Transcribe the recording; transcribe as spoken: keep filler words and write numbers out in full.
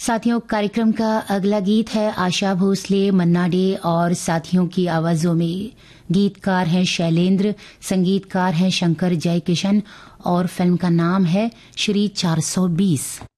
साथियों, कार्यक्रम का अगला गीत है आशा भोसले, मन्ना डे और साथियों की आवाजों में। गीतकार हैं शैलेंद्र, संगीतकार हैं शंकर जयकिशन और फिल्म का नाम है श्री चार सौ बीस।